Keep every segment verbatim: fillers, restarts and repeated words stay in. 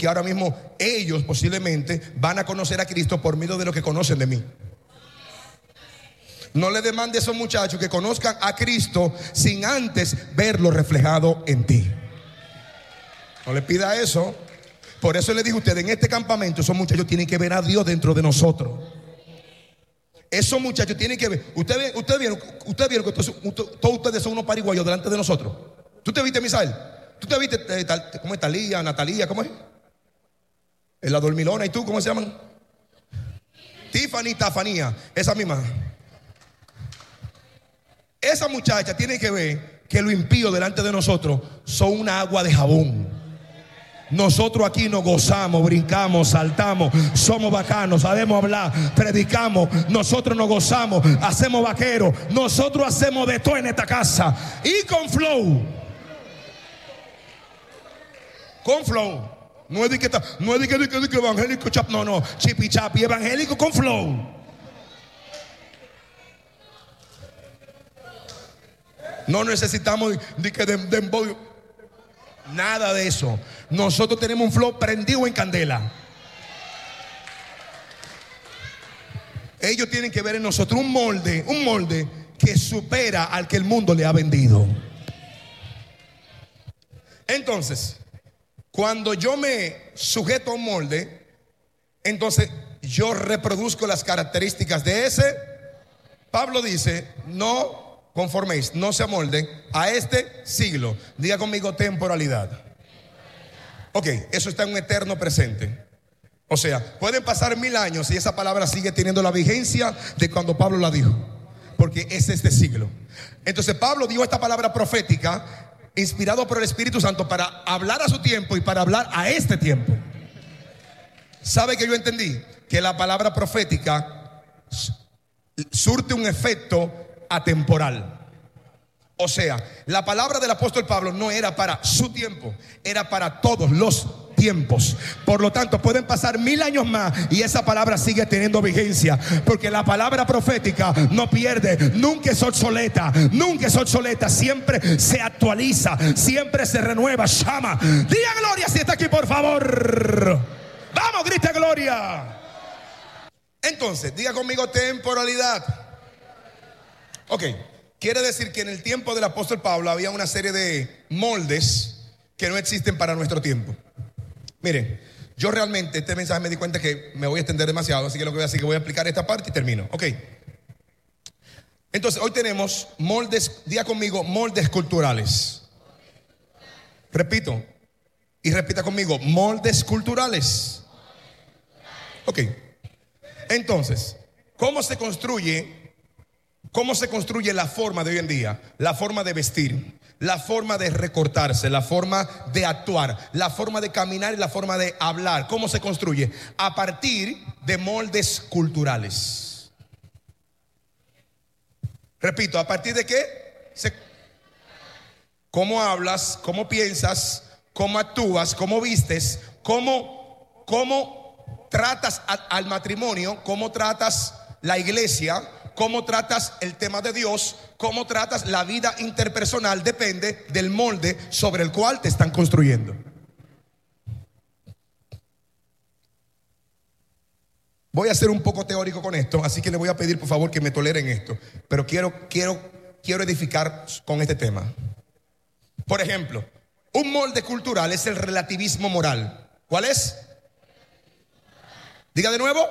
que ahora mismo ellos posiblemente van a conocer a Cristo por medio de lo que conocen de mí. No le demande a esos muchachos que conozcan a Cristo sin antes verlo reflejado en ti. No le pida eso. Por eso le digo a usted, en este campamento esos muchachos tienen que ver a Dios dentro de nosotros. Esos muchachos tienen que ver. Ustedes usted vieron, usted vieron que todos, todos ustedes son unos pariguayos delante de nosotros. ¿Tú te viste, Misael? ¿Tú te viste, eh, tal, cómo es Talía, Natalía, cómo es? En la dormilona, ¿y tú cómo se llaman? Tiffany, Tafanía, esa misma. Esa muchacha tiene que ver que los impíos delante de nosotros son una agua de jabón. Nosotros aquí nos gozamos, brincamos, saltamos, somos bacanos, sabemos hablar, predicamos, nosotros nos gozamos, hacemos vaqueros, nosotros hacemos de todo en esta casa. Y con flow. Con flow. No es de que, no es de que, de que, de que evangélico chap, no, no, chipi chapi, evangélico con flow. No necesitamos de que de, de, de nada de eso. Nosotros tenemos un flow prendido en candela. Ellos tienen que ver en nosotros un molde, un molde que supera al que el mundo le ha vendido. Entonces, cuando yo me sujeto a un molde, entonces yo reproduzco las características de ese. Pablo dice, no conforméis, no se amolden a este siglo. Diga conmigo temporalidad. Ok, eso está en un eterno presente. O sea, pueden pasar mil años y esa palabra sigue teniendo la vigencia de cuando Pablo la dijo, porque es este siglo. Entonces Pablo dio esta palabra profética inspirado por el Espíritu Santo para hablar a su tiempo y para hablar a este tiempo. ¿Sabe que yo entendí? Que la palabra profética surte un efecto atemporal. O sea, la palabra del apóstol Pablo no era para su tiempo, era para todos los tiempos. Por lo tanto, pueden pasar mil años más y esa palabra sigue teniendo vigencia, porque la palabra profética no pierde, nunca es obsoleta, nunca es obsoleta, siempre se actualiza, siempre se renueva. Llama, diga gloria si está aquí, por favor. Vamos, grita gloria. Entonces, diga conmigo temporalidad. Ok, quiere decir que en el tiempo del apóstol Pablo había una serie de moldes que no existen para nuestro tiempo. Miren, yo realmente este mensaje me di cuenta que me voy a extender demasiado, así que lo que voy a hacer es que voy a explicar esta parte y termino. Ok, entonces hoy tenemos moldes, diga conmigo, moldes culturales. Repito, y repita conmigo, moldes culturales. Ok, entonces, ¿cómo se construye? ¿Cómo se construye la forma de hoy en día? La forma de vestir, la forma de recortarse, la forma de actuar, la forma de caminar y la forma de hablar. ¿Cómo se construye? A partir de moldes culturales. Repito, ¿a partir de qué? Se... ¿Cómo hablas? ¿Cómo piensas? ¿Cómo actúas? ¿Cómo vistes? ¿Cómo, cómo tratas a, al matrimonio? ¿Cómo tratas la iglesia? ¿Cómo tratas el tema de Dios? ¿Cómo tratas la vida interpersonal? Depende del molde sobre el cual te están construyendo. Voy a ser un poco teórico con esto, así que le voy a pedir por favor que me toleren esto. Pero quiero, quiero, quiero edificar con este tema. Por ejemplo, un molde cultural es el relativismo moral. ¿Cuál es? Diga de nuevo.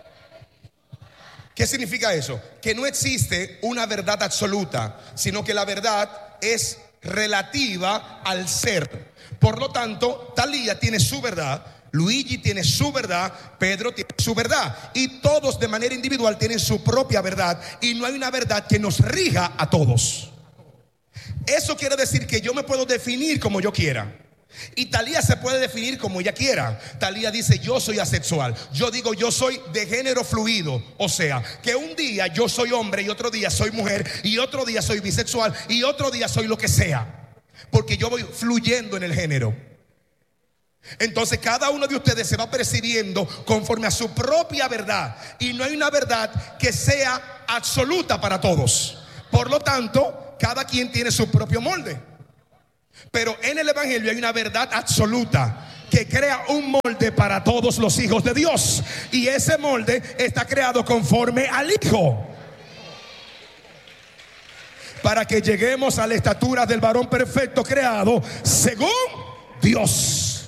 ¿Qué significa eso? Que no existe una verdad absoluta, sino que la verdad es relativa al ser. Por lo tanto, Talía tiene su verdad, Luigi tiene su verdad, Pedro tiene su verdad, y todos de manera individual tienen su propia verdad, y no hay una verdad que nos rija a todos. Eso quiere decir que yo me puedo definir como yo quiera, y Talía se puede definir como ella quiera. Talía dice yo soy asexual, yo digo yo soy de género fluido. O sea, que un día yo soy hombre y otro día soy mujer, y otro día soy bisexual, y otro día soy lo que sea, porque yo voy fluyendo en el género. Entonces cada uno de ustedes se va percibiendo conforme a su propia verdad, y no hay una verdad que sea absoluta para todos. Por lo tanto, cada quien tiene su propio molde. Pero en el evangelio hay una verdad absoluta, que crea un molde para todos los hijos de Dios. Y ese molde está creado conforme al Hijo, para que lleguemos a la estatura del varón perfecto, creado según Dios.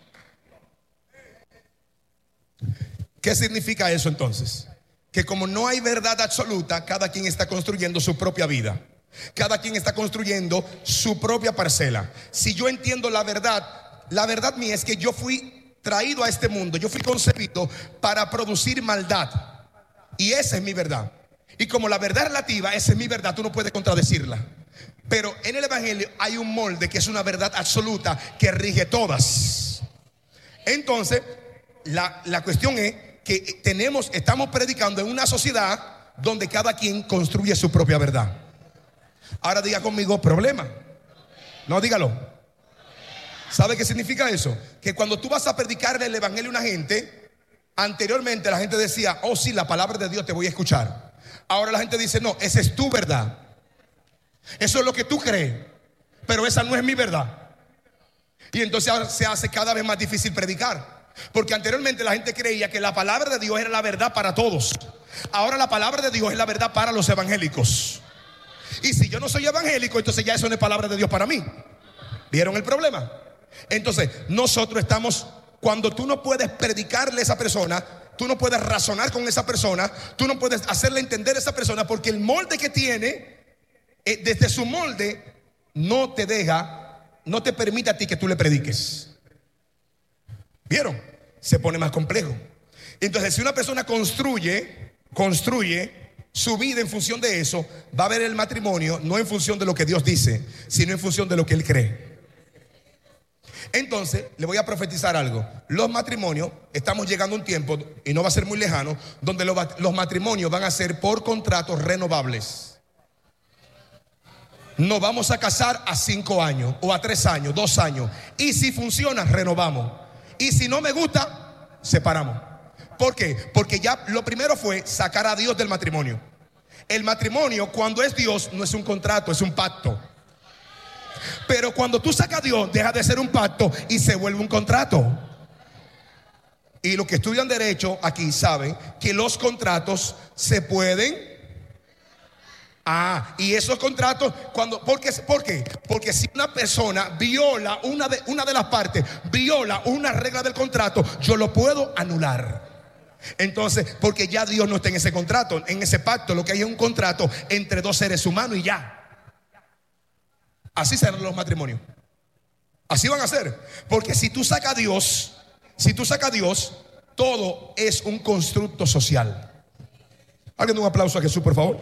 ¿Qué significa eso entonces? Que como no hay verdad absoluta, cada quien está construyendo su propia vida. Cada quien está construyendo su propia parcela. Si yo entiendo la verdad, la verdad mía es que yo fui traído a este mundo, yo fui concebido para producir maldad. Y esa es mi verdad. Y como la verdad es relativa, esa es mi verdad, tú no puedes contradecirla. Pero en el Evangelio hay un molde que es una verdad absoluta que rige todas. Entonces, la, la cuestión es que tenemos, estamos predicando en una sociedad donde cada quien construye su propia verdad. Ahora diga conmigo, problema. No, dígalo. ¿Sabe qué significa eso? Que cuando tú vas a predicarle el Evangelio a una gente, anteriormente la gente decía, oh sí, la palabra de Dios te voy a escuchar. Ahora la gente dice, no, esa es tu verdad. Eso es lo que tú crees, pero esa no es mi verdad. Y entonces ahora se hace cada vez más difícil predicar, porque anteriormente la gente creía que la palabra de Dios era la verdad para todos. Ahora la palabra de Dios es la verdad para los evangélicos. Y si yo no soy evangélico, entonces ya eso no es palabra de Dios para mí. ¿Vieron el problema? Entonces nosotros estamos, cuando tú no puedes predicarle a esa persona, tú no puedes razonar con esa persona, tú no puedes hacerle entender a esa persona, porque el molde que tiene, eh, desde su molde, no te deja, no te permite a ti que tú le prediques. ¿Vieron? Se pone más complejo. Entonces, si una persona construye, construye su vida en función de eso, va a ver el matrimonio no en función de lo que Dios dice, sino en función de lo que él cree. Entonces, le voy a profetizar algo. Los matrimonios, estamos llegando a un tiempo, y no va a ser muy lejano, donde los, los matrimonios van a ser por contratos renovables. Nos vamos a casar a cinco años, o a tres años, dos años. Y si funciona, renovamos. Y si no me gusta, separamos. ¿Por qué? Porque ya lo primero fue sacar a Dios del matrimonio. El matrimonio, cuando es Dios, no es un contrato, es un pacto. Pero cuando tú sacas a Dios, deja de ser un pacto y se vuelve un contrato. Y los que estudian derecho aquí saben que los contratos se pueden. Ah, y esos contratos, cuando, ¿por qué? ¿Por qué? Porque si una persona viola una de, una de las partes, viola una regla del contrato, yo lo puedo anular. Entonces, porque ya Dios no está en ese contrato, en ese pacto, lo que hay es un contrato entre dos seres humanos y ya. Así serán los matrimonios. Así van a ser. Porque si tú sacas a Dios, si tú sacas a Dios, todo es un constructo social. Alguien un aplauso a Jesús, por favor.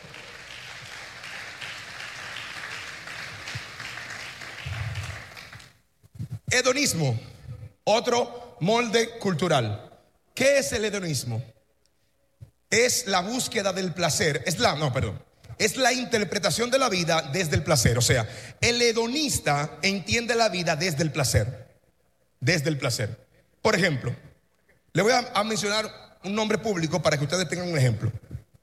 Hedonismo, otro molde cultural. ¿Qué es el hedonismo? Es la búsqueda del placer. Es la, no, perdón. Es la interpretación de la vida desde el placer. O sea, el hedonista entiende la vida desde el placer. Desde el placer. Por ejemplo, le voy a, a mencionar un nombre público para que ustedes tengan un ejemplo.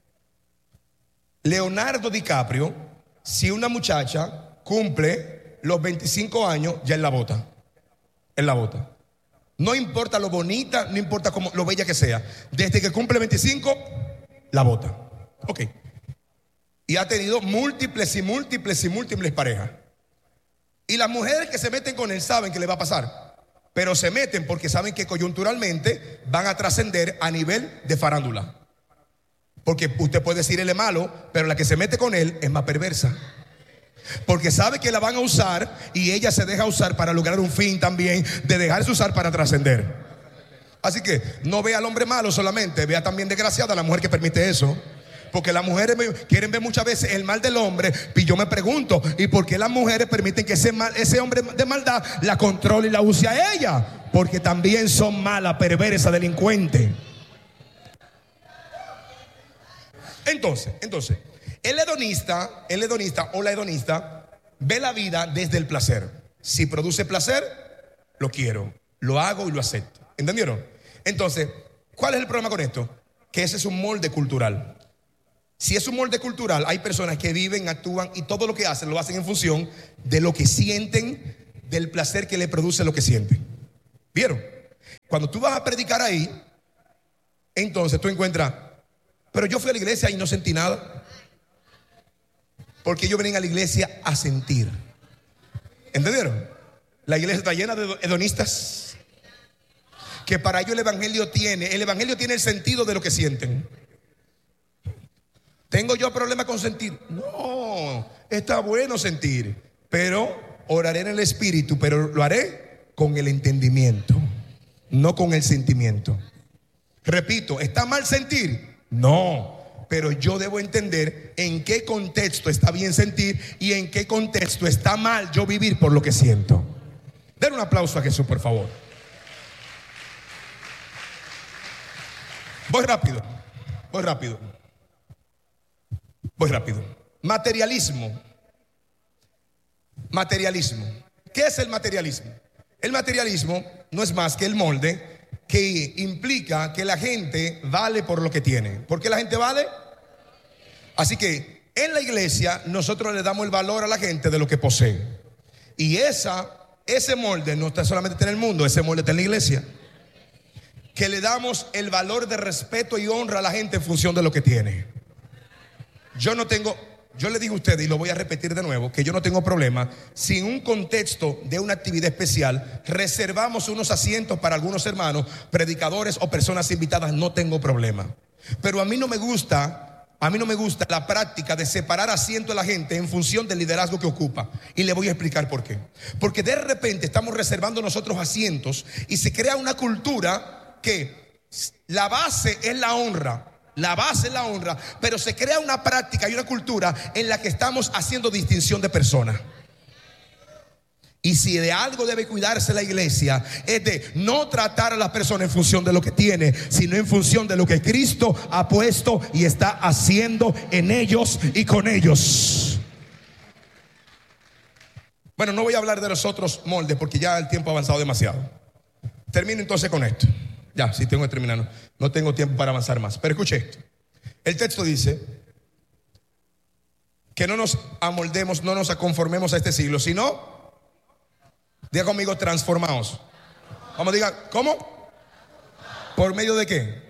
Leonardo DiCaprio, si una muchacha cumple los veinticinco años, ya él la bota. Él la bota. No importa lo bonita, no importa cómo, lo bella que sea. Desde que cumple veinticinco, la bota. Ok. Y ha tenido múltiples y múltiples y múltiples parejas. Y las mujeres que se meten con él saben que le va a pasar. Pero se meten porque saben que coyunturalmente van a trascender a nivel de farándula. Porque usted puede decir él es malo, pero la que se mete con él es más perversa. Porque sabe que la van a usar y ella se deja usar para lograr un fin también de dejarse usar para trascender. Así que no vea al hombre malo solamente, vea también desgraciada a la mujer que permite eso. Porque las mujeres quieren ver muchas veces el mal del hombre. Y yo me pregunto, ¿y por qué las mujeres permiten que ese, mal, ese hombre de maldad la controle y la use a ella? Porque también son malas, perversas, delincuentes. Entonces, entonces el hedonista, el hedonista o la hedonista ve la vida desde el placer. Si produce placer, lo quiero, lo hago y lo acepto. ¿Entendieron? Entonces, ¿cuál es el problema con esto? Que ese es un molde cultural. Si es un molde cultural, hay personas que viven, actúan y todo lo que hacen lo hacen en función de lo que sienten, del placer que le produce lo que sienten. ¿Vieron? Cuando tú vas a predicar ahí, entonces tú encuentras, pero yo fui a la iglesia y no sentí nada. Porque ellos vienen a la iglesia a sentir. ¿Entendieron? La iglesia está llena de hedonistas, que para ellos el evangelio tiene, el evangelio tiene el sentido de lo que sienten. ¿Tengo yo problema con sentir? No, está bueno sentir, pero oraré en el espíritu, pero lo haré con el entendimiento, no con el sentimiento. Repito, ¿está mal sentir? No, pero yo debo entender en qué contexto está bien sentir y en qué contexto está mal yo vivir por lo que siento. Den un aplauso a Jesús, por favor. Voy rápido, voy rápido, voy rápido. Materialismo. Materialismo. ¿Qué es el materialismo? El materialismo no es más que el molde que implica que la gente vale por lo que tiene. ¿Por qué la gente vale? Así que en la iglesia nosotros le damos el valor a la gente de lo que posee. Y esa, ese molde no está solamente en el mundo, ese molde está en la iglesia. Que le damos el valor de respeto y honra a la gente en función de lo que tiene. Yo no tengo, yo le digo a ustedes, y lo voy a repetir de nuevo, que yo no tengo problema si en un contexto de una actividad especial reservamos unos asientos para algunos hermanos, predicadores o personas invitadas, no tengo problema. Pero a mí no me gusta, a mí no me gusta la práctica de separar asientos a la gente en función del liderazgo que ocupa. Y le voy a explicar por qué. Porque de repente estamos reservando nosotros asientos y se crea una cultura que la base es la honra. La base es la honra, pero se crea una práctica y una cultura en la que estamos haciendo distinción de personas. Y si de algo debe cuidarse la iglesia, es de no tratar a las personas en función de lo que tiene, sino en función de lo que Cristo ha puesto y está haciendo en ellos y con ellos. Bueno, no voy a hablar de los otros moldes porque ya el tiempo ha avanzado demasiado. Termino entonces con esto. Ya, sí tengo que terminar, no, no tengo tiempo para avanzar más. Pero escuche esto. El texto dice que no nos amoldemos, no nos conformemos a este siglo, sino, diga conmigo, transformaos. Vamos, diga, ¿cómo? ¿Por medio de qué?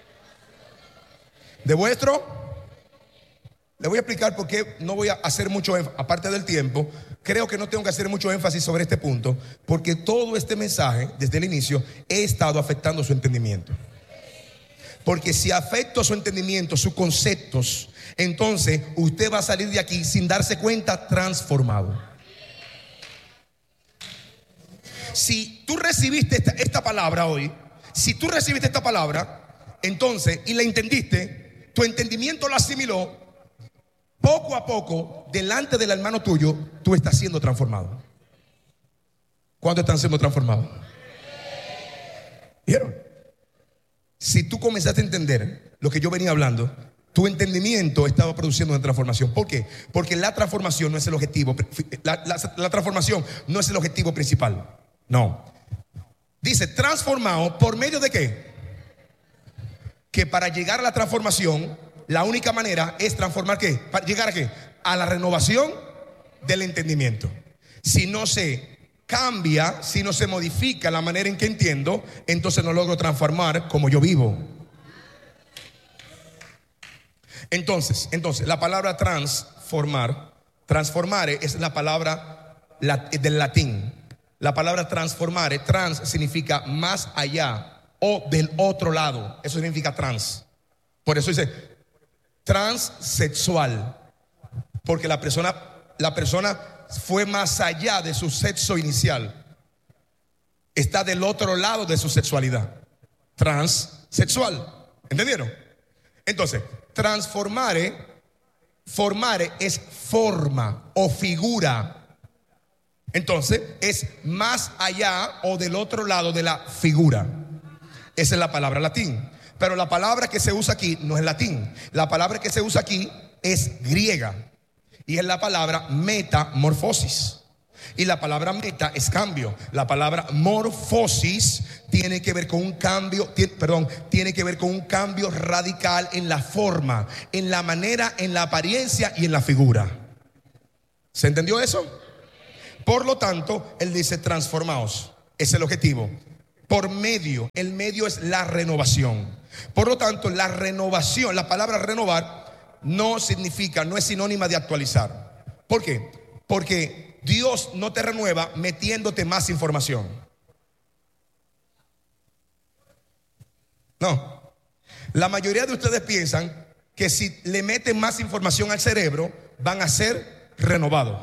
De vuestro. Le voy a explicar por qué no voy a hacer mucho énfasis, aparte del tiempo. Creo que no tengo que hacer mucho énfasis sobre este punto, porque todo este mensaje, desde el inicio, he estado afectando su entendimiento. Porque si afecto su entendimiento, sus conceptos, entonces usted va a salir de aquí sin darse cuenta, transformado. Si tú recibiste esta, esta palabra hoy, si tú recibiste esta palabra, entonces, y la entendiste, tu entendimiento la asimiló, poco a poco, delante del hermano tuyo, tú estás siendo transformado. ¿Cuántos están siendo transformados? ¿Vieron? Si tú comenzaste a entender lo que yo venía hablando, tu entendimiento estaba produciendo una transformación. ¿Por qué? Porque la transformación no es el objetivo. La, la, la transformación no es el objetivo principal. No. Dice transformado por medio de qué? Que para llegar a la transformación, la única manera es transformar ¿qué? ¿Para llegar a qué? A la renovación del entendimiento. Si no se cambia, si no se modifica la manera en que entiendo, entonces no logro transformar como yo vivo. Entonces, entonces la palabra transformar, transformare es la palabra del latín. La palabra transformare, trans significa más allá o del otro lado. Eso significa trans. Por eso dice transsexual, porque la persona, la persona fue más allá de su sexo inicial, está del otro lado de su sexualidad. Transsexual. ¿Entendieron? Entonces, transformare, formare es forma o figura. Entonces, es más allá o del otro lado de la figura. Esa es la palabra latín. Pero la palabra que se usa aquí no es latín. La palabra que se usa aquí es griega. Y es la palabra metamorfosis. Y la palabra meta es cambio. La palabra morfosis tiene que ver con un cambio, tiene, perdón, tiene que ver con un cambio radical en la forma, en la manera, en la apariencia y en la figura. ¿Se entendió eso? Por lo tanto, él dice transformaos. Es el objetivo. por medio. El medio es la renovación. Por lo tanto, la renovación, la palabra renovar no significa, no es sinónima de actualizar. ¿Por qué? Porque Dios no te renueva metiéndote más información. No. La mayoría de ustedes piensan que si le meten más información al cerebro van a ser renovados.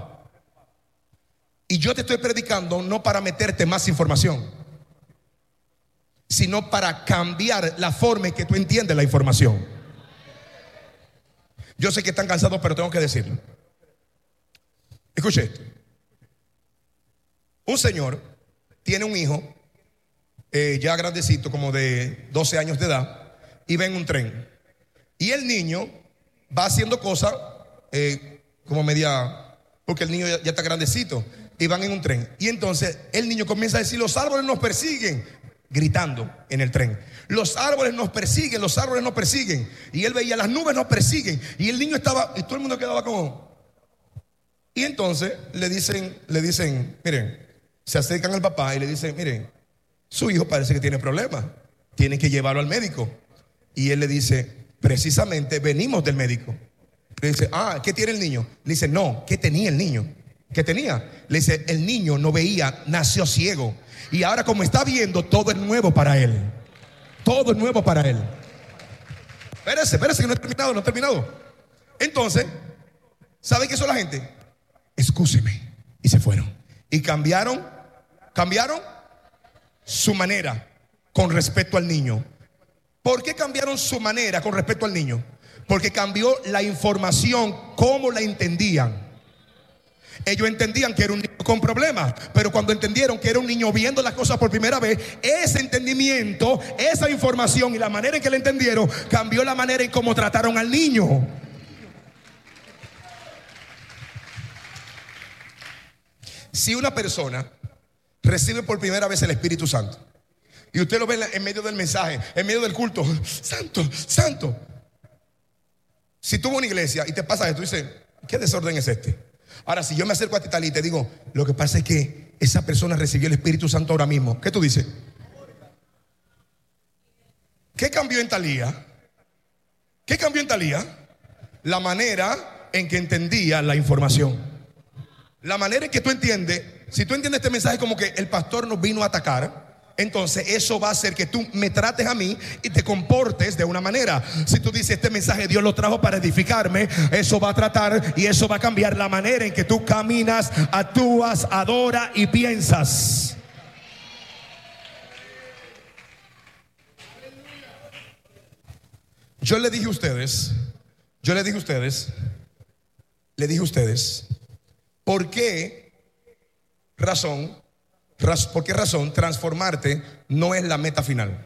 Y yo te estoy predicando no para meterte más información, sino para cambiar la forma en que tú entiendes la información. Yo sé que están cansados, pero tengo que decirlo. Escuche esto. Un señor tiene un hijo eh, ya grandecito, como de doce años de edad, y va en un tren. Y el niño va haciendo cosas eh, como media, porque el niño ya, ya está grandecito, y van en un tren. Y entonces el niño comienza a decir: los árboles nos persiguen, gritando en el tren. Los árboles nos persiguen, los árboles nos persiguen. Y él veía: las nubes nos persiguen. Y el niño estaba, y todo el mundo quedaba como. Y entonces le dicen, le dicen, miren, se acercan al papá y le dicen: miren, su hijo parece que tiene problemas, tienen que llevarlo al médico. Y él le dice: precisamente venimos del médico. Le dice: ah, ¿qué tiene el niño? Le dice: no, ¿qué tenía el niño? ¿Qué tenía? Le dice: el niño no veía, nació ciego. Y ahora, como está viendo, todo es nuevo para él. Todo es nuevo para él. Espérese, espérese, que no he terminado, no he terminado. Entonces, ¿sabe qué hizo la gente? Excúseme. Y se fueron. Y cambiaron, cambiaron su manera con respecto al niño. ¿Por qué cambiaron su manera con respecto al niño? Porque cambió la información, cómo la entendían. Ellos entendían que era un niño con problemas, pero cuando entendieron que era un niño viendo las cosas por primera vez, ese entendimiento, esa información y la manera en que le entendieron cambió la manera en cómo trataron al niño. Si una persona recibe por primera vez el Espíritu Santo y usted lo ve en medio del mensaje, en medio del culto: santo, santo. Si tú vas a una iglesia y te pasa esto, tú dices: ¿qué desorden es este? Ahora, si yo me acerco a ti, tal, y te digo: lo que pasa es que esa persona recibió el Espíritu Santo ahora mismo, ¿qué tú dices? ¿Qué cambió en Talía? ¿Qué cambió en Talía? La manera en que entendía la información. La manera en que tú entiendes. Si tú entiendes este mensaje como que el pastor nos vino a atacar, entonces eso va a hacer que tú me trates a mí y te comportes de una manera. Si tú dices: este mensaje Dios lo trajo para edificarme, eso va a tratar y eso va a cambiar la manera en que tú caminas, actúas, adoras y piensas. Yo le dije a ustedes, yo le dije a ustedes, le dije a ustedes, ¿por qué razón? ¿Por qué razón transformarte no es la meta final?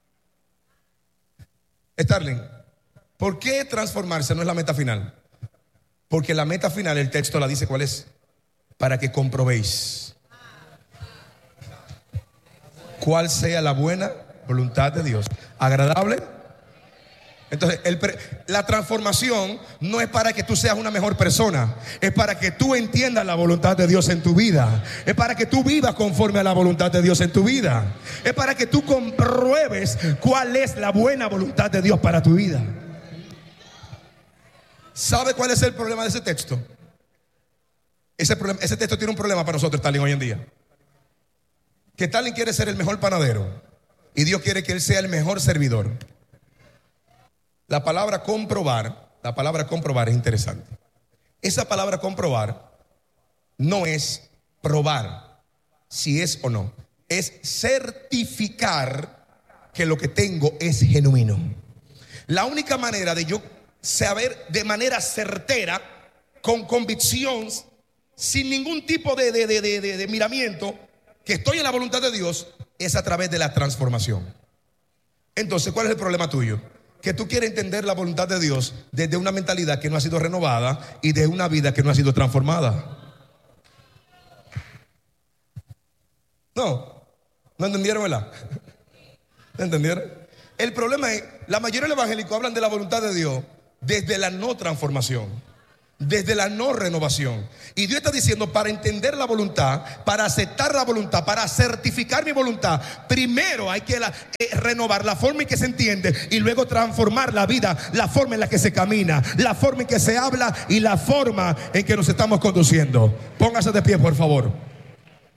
Starling, ¿por qué transformarse no es la meta final? Porque la meta final, el texto la dice cuál es: para que comprobéis cuál sea la buena voluntad de Dios, agradable. Entonces el, la transformación no es para que tú seas una mejor persona, es para que tú entiendas la voluntad de Dios en tu vida, es para que tú vivas conforme a la voluntad de Dios en tu vida, es para que tú compruebes cuál es la buena voluntad de Dios para tu vida. ¿Sabe cuál es el problema de ese texto? Ese, problema, ese texto tiene un problema para nosotros, Stalin, hoy en día. Que Stalin quiere ser el mejor panadero y Dios quiere que él sea el mejor servidor. La palabra comprobar, la palabra comprobar es interesante. Esa palabra comprobar no es probar si es o no, es certificar que lo que tengo es genuino. La única manera de yo saber de manera certera, con convicción, sin ningún tipo de, de, de, de, de miramiento, que estoy en la voluntad de Dios, es a través de la transformación. Entonces, ¿cuál es el problema tuyo? Que tú quieres entender la voluntad de Dios desde una mentalidad que no ha sido renovada y de una vida que no ha sido transformada. No, ¿no entendieron, verdad? ¿No entendieron? El problema es, la mayoría de los evangélicos hablan de la voluntad de Dios desde la no transformación. desde la no renovación. Y Dios está diciendo, para entender la voluntad, para aceptar la voluntad, para certificar mi voluntad, primero hay que la, eh, renovar la forma en que se entiende y luego transformar la vida, la forma en la que se camina, la forma en que se habla y la forma en que nos estamos conduciendo. Póngase de pie, por favor.